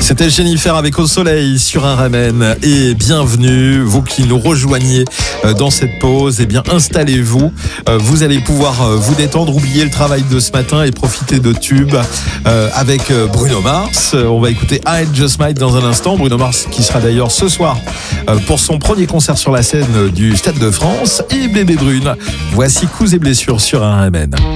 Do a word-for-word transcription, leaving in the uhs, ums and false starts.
C'était Jennifer avec Au Soleil sur un Ramen. Et bienvenue, vous qui nous rejoignez dans cette pause, eh bien installez-vous. Vous allez pouvoir vous détendre, oublier le travail de ce matin et profiter de tubes avec Bruno Mars. On va écouter I Just Might dans un instant. Bruno Mars qui sera d'ailleurs ce soir pour son premier concert sur la scène du Stade de France. Et Bébé Brune, voici Coups et blessures sur un Ramen.